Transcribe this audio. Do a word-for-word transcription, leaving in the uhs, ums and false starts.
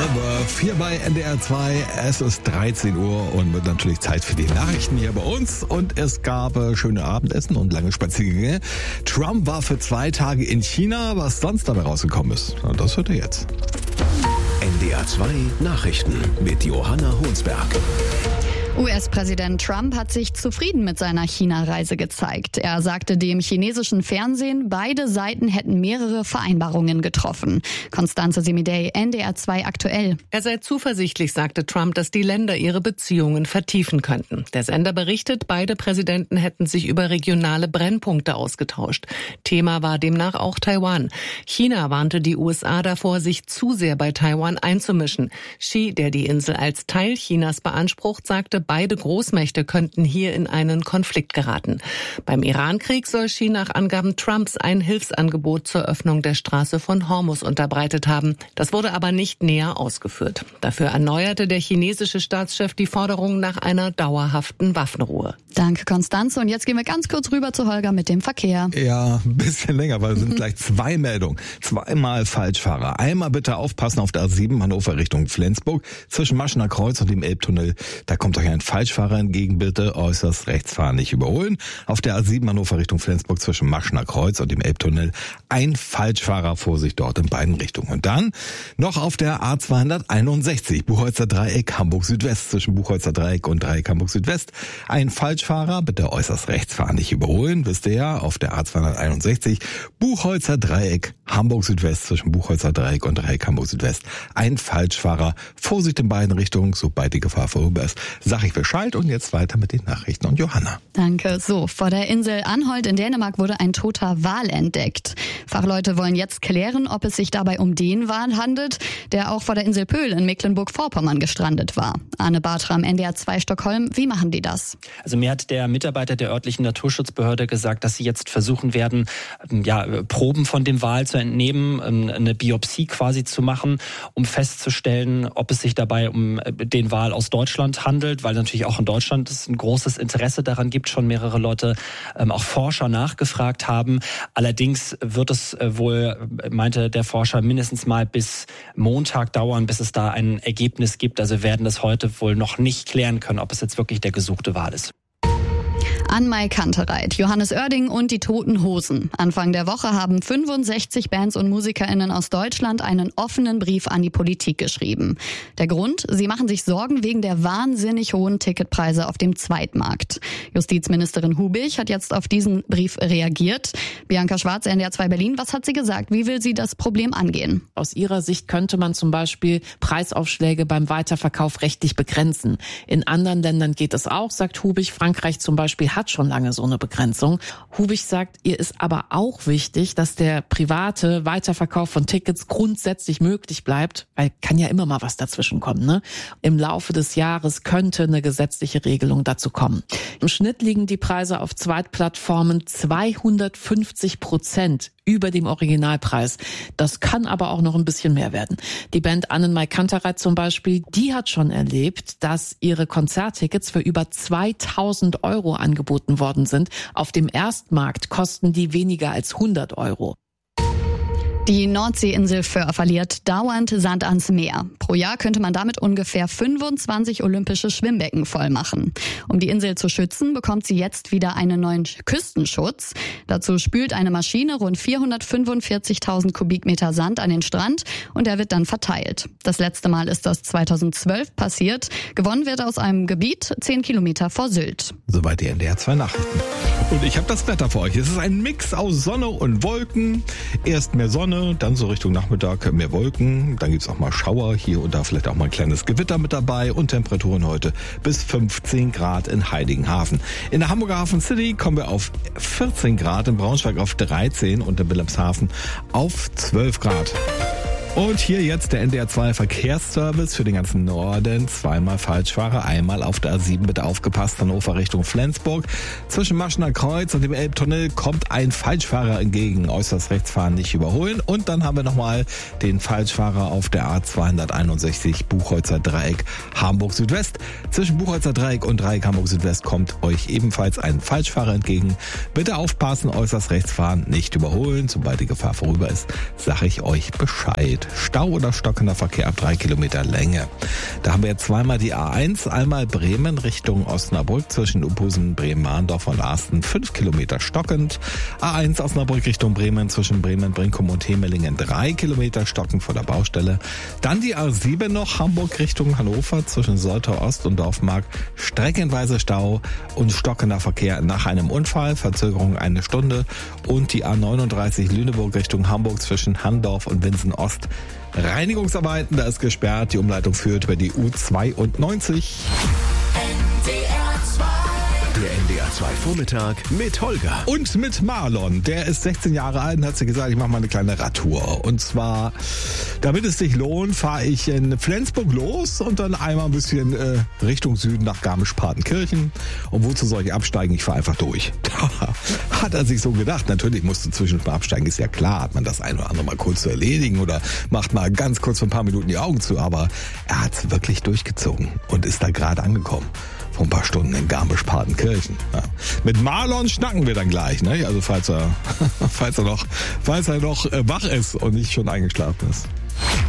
The Birth hier bei N D R zwei. Es ist dreizehn Uhr und wird natürlich Zeit für die Nachrichten hier bei uns. Und es gab äh, schöne Abendessen und lange Spaziergänge. Trump war für zwei Tage in China. Was sonst dabei rausgekommen ist, na, das hört ihr jetzt. N D R zwei Nachrichten mit Johanna Honsberg. U S-Präsident Trump hat sich zufrieden mit seiner China-Reise gezeigt. Er sagte dem chinesischen Fernsehen, beide Seiten hätten mehrere Vereinbarungen getroffen. Constanze Semidey, N D R zwei aktuell. Er sei zuversichtlich, sagte Trump, dass die Länder ihre Beziehungen vertiefen könnten. Der Sender berichtet, beide Präsidenten hätten sich über regionale Brennpunkte ausgetauscht. Thema war demnach auch Taiwan. China warnte die U S A davor, sich zu sehr bei Taiwan einzumischen. Xi, der die Insel als Teil Chinas beansprucht, sagte, beide Großmächte könnten hier in einen Konflikt geraten. Beim Irankrieg soll Xi nach Angaben Trumps ein Hilfsangebot zur Öffnung der Straße von Hormuz unterbreitet haben. Das wurde aber nicht näher ausgeführt. Dafür erneuerte der chinesische Staatschef die Forderung nach einer dauerhaften Waffenruhe. Danke, Constanze. Und jetzt gehen wir ganz kurz rüber zu Holger mit dem Verkehr. Ja, ein bisschen länger, weil es sind gleich zwei Meldungen. Zweimal Falschfahrer. Einmal bitte aufpassen auf der A sieben Hannover Richtung Flensburg zwischen Maschener Kreuz und dem Elbtunnel. Da kommt euch ein Falschfahrer entgegen, bitte äußerst rechts fahren, nicht überholen. Auf der A sieben Hannover Richtung Flensburg zwischen Maschener Kreuz und dem Elbtunnel ein Falschfahrer, Vorsicht dort in beiden Richtungen. Und dann noch auf der A zweihunderteinundsechzig Buchholzer Dreieck Hamburg Südwest zwischen Buchholzer Dreieck und Dreieck Hamburg Südwest ein Falschfahrer, bitte äußerst rechts fahren, nicht überholen. Wisst ihr ja, auf der A zweihunderteinundsechzig Buchholzer Dreieck Hamburg Südwest zwischen Buchholzer Dreieck und Dreieck Hamburg Südwest ein Falschfahrer, Vorsicht in beiden Richtungen, sobald die Gefahr vorüber ist. Sag ich Bescheid und jetzt weiter mit den Nachrichten und Johanna. Danke. So, vor der Insel Anholt in Dänemark wurde ein toter Wal entdeckt. Fachleute wollen jetzt klären, ob es sich dabei um den Wal handelt, der auch vor der Insel Pöhl in Mecklenburg-Vorpommern gestrandet war. Arne Bartram, N D R zwei Stockholm. Wie machen die das? Also mir hat der Mitarbeiter der örtlichen Naturschutzbehörde gesagt, dass sie jetzt versuchen werden, ja, Proben von dem Wal zu entnehmen, eine Biopsie quasi zu machen, um festzustellen, ob es sich dabei um den Wal aus Deutschland handelt, weil natürlich auch in Deutschland es ein großes Interesse daran gibt, schon mehrere Leute, ähm, auch Forscher nachgefragt haben. Allerdings wird es äh, wohl, meinte der Forscher, mindestens mal bis Montag dauern, bis es da ein Ergebnis gibt. Also wir werden das heute wohl noch nicht klären können, ob es jetzt wirklich der gesuchte Wal ist. Anmai Kantereit, Johannes Oerding und die Toten Hosen. Anfang der Woche haben fünfundsechzig Bands und MusikerInnen aus Deutschland einen offenen Brief an die Politik geschrieben. Der Grund? Sie machen sich Sorgen wegen der wahnsinnig hohen Ticketpreise auf dem Zweitmarkt. Justizministerin Hubich hat jetzt auf diesen Brief reagiert. Bianca Schwarz, N D R zwei Berlin, was hat sie gesagt? Wie will sie das Problem angehen? Aus ihrer Sicht könnte man zum Beispiel Preisaufschläge beim Weiterverkauf rechtlich begrenzen. In anderen Ländern geht es auch, sagt Hubich. Frankreich zum Beispiel hat schon lange so eine Begrenzung. Hubich sagt, ihr ist aber auch wichtig, dass der private Weiterverkauf von Tickets grundsätzlich möglich bleibt, weil kann ja immer mal was dazwischen kommen, ne? Im Laufe des Jahres könnte eine gesetzliche Regelung dazu kommen. Im Schnitt liegen die Preise auf Zweitplattformen zweihundertfünfzig Prozent über dem Originalpreis. Das kann aber auch noch ein bisschen mehr werden. Die Band Annenmai Kantereit zum Beispiel, die hat schon erlebt, dass ihre Konzerttickets für über zweitausend Euro angeboten worden sind. Auf dem Erstmarkt kosten die weniger als hundert Euro. Die Nordseeinsel Föhr verliert dauernd Sand ans Meer. Pro Jahr könnte man damit ungefähr fünfundzwanzig olympische Schwimmbecken voll machen. Um die Insel zu schützen, bekommt sie jetzt wieder einen neuen Küstenschutz. Dazu spült eine Maschine rund vierhundertfünfundvierzigtausend Kubikmeter Sand an den Strand und der wird dann verteilt. Das letzte Mal ist das zweitausendzwölf passiert. Gewonnen wird aus einem Gebiet zehn Kilometer vor Sylt. Soweit die N D R zwei Nachrichten. Und ich habe das Wetter für euch. Es ist ein Mix aus Sonne und Wolken. Erst mehr Sonne, dann so Richtung Nachmittag mehr Wolken. Dann gibt's auch mal Schauer, hier und da vielleicht auch mal ein kleines Gewitter mit dabei. Und Temperaturen heute bis fünfzehn Grad in Heiligenhafen. In der Hamburger Hafen City kommen wir auf vierzehn Grad, in Braunschweig auf dreizehn und in Wilhelmshaven auf zwölf Grad. Und hier jetzt der N D R zwei Verkehrsservice für den ganzen Norden. Zweimal Falschfahrer, einmal auf der A sieben, bitte aufgepasst, Hannover Richtung Flensburg. Zwischen Maschener Kreuz und dem Elbtunnel kommt ein Falschfahrer entgegen. Äußerst rechts fahren, nicht überholen. Und dann haben wir nochmal den Falschfahrer auf der A zweihunderteinundsechzig Buchholzer Dreieck Hamburg Südwest. Zwischen Buchholzer Dreieck und Dreieck Hamburg Südwest kommt euch ebenfalls ein Falschfahrer entgegen. Bitte aufpassen, äußerst rechts fahren, nicht überholen. Sobald die Gefahr vorüber ist, sage ich euch Bescheid. steht Stau oder stockender Verkehr ab drei Kilometer Länge. Da haben wir jetzt zweimal die A eins, einmal Bremen Richtung Osnabrück zwischen Uphusen, Bremen-Mahndorf und Asten, fünf Kilometer stockend. A eins Osnabrück Richtung Bremen zwischen Bremen, Brinkum und Hemelingen, drei Kilometer stockend vor der Baustelle. Dann die A sieben noch, Hamburg Richtung Hannover zwischen Soltau Ost und Dorfmark, streckenweise Stau und stockender Verkehr nach einem Unfall, Verzögerung eine Stunde. Und die A neununddreißig Lüneburg Richtung Hamburg zwischen Handorf und Winsen Ost. Reinigungsarbeiten, da ist gesperrt. Die Umleitung führt über die U zweiundneunzig. Der N D R zwei Vormittag mit Holger. Und mit Marlon. Der ist sechzehn Jahre alt und hat sich gesagt, ich mache mal eine kleine Radtour. Und zwar, damit es sich lohnt, fahre ich in Flensburg los und dann einmal ein bisschen äh, Richtung Süden nach Garmisch-Partenkirchen. Und wozu soll ich absteigen? Ich fahre einfach durch. Hat er sich so gedacht. Natürlich musst du zwischendurch absteigen, ist ja klar. Hat man das ein oder andere mal kurz zu erledigen oder macht mal ganz kurz für ein paar Minuten die Augen zu. Aber er hat es wirklich durchgezogen und ist da gerade angekommen. Vor ein paar Stunden in Garmisch-Partenkirchen. Ja. Mit Marlon schnacken wir dann gleich, ne? Also falls er, falls er noch, falls er noch wach ist und nicht schon eingeschlafen ist.